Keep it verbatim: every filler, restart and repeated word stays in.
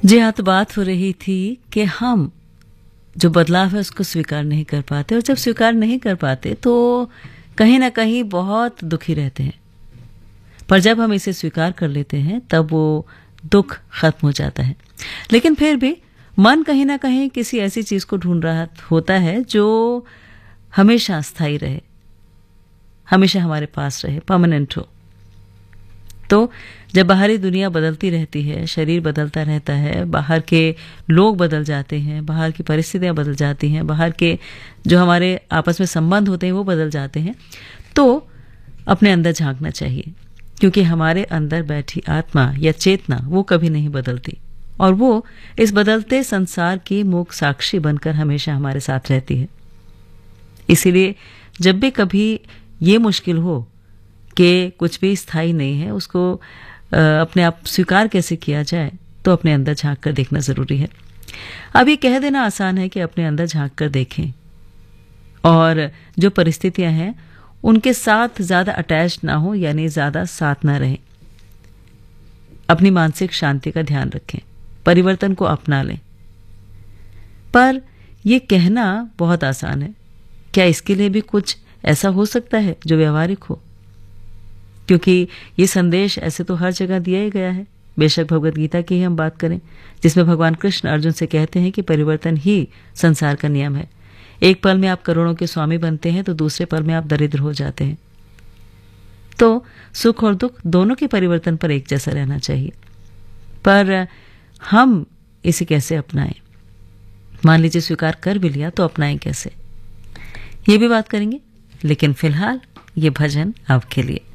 जी हाँ, तो बात हो रही थी कि हम जो बदलाव है उसको स्वीकार नहीं कर पाते, और जब स्वीकार नहीं कर पाते तो कहीं ना कहीं बहुत दुखी रहते हैं। पर जब हम इसे स्वीकार कर लेते हैं तब वो दुख खत्म हो जाता है। लेकिन फिर भी मन कहीं ना कहीं किसी ऐसी चीज को ढूंढ रहा होता है जो हमेशा स्थायी रहे, हमेशा हमारे पास रहे, परमानेंट हो। तो जब बाहरी दुनिया बदलती रहती है, शरीर बदलता रहता है, बाहर के लोग बदल जाते हैं, बाहर की परिस्थितियां बदल जाती हैं, बाहर के जो हमारे आपस में संबंध होते हैं वो बदल जाते हैं, तो अपने अंदर झांकना चाहिए, क्योंकि हमारे अंदर बैठी आत्मा या चेतना वो कभी नहीं बदलती, और वो इस बदलते संसार की मूक साक्षी बनकर हमेशा हमारे साथ रहती है। इसीलिए जब भी कभी ये मुश्किल हो कि कुछ भी स्थायी नहीं है, उसको अपने आप स्वीकार कैसे किया जाए, तो अपने अंदर झांक कर देखना जरूरी है। अब ये कह देना आसान है कि अपने अंदर झांक कर देखें और जो परिस्थितियां हैं उनके साथ ज्यादा अटैच ना हो, यानी ज्यादा साथ ना रहें। अपनी मानसिक शांति का ध्यान रखें, परिवर्तन को अपना लें। पर यह कहना बहुत आसान है, क्या इसके लिए भी कुछ ऐसा हो सकता है जो व्यवहारिक हो? क्योंकि ये संदेश ऐसे तो हर जगह दिया ही गया है। बेशक भगवत गीता की ही हम बात करें, जिसमें भगवान कृष्ण अर्जुन से कहते हैं कि परिवर्तन ही संसार का नियम है। एक पल में आप करोड़ों के स्वामी बनते हैं तो दूसरे पल में आप दरिद्र हो जाते हैं। तो सुख और दुख दोनों के परिवर्तन पर एक जैसा रहना चाहिए। पर हम इसे कैसे अपनाएं? मान लीजिए स्वीकार कर भी लिया तो अपनाएं कैसे, ये भी बात करेंगे। लेकिन फिलहाल ये भजन आपके लिए।